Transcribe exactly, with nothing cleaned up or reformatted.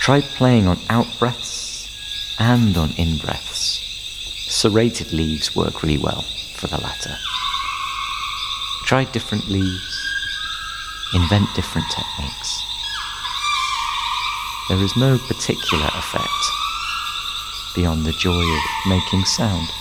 Try playing on out-breaths and on in-breaths. Serrated leaves work really well for the latter. Try different leaves. Invent different techniques. There is no particular effect beyond the joy of making sound.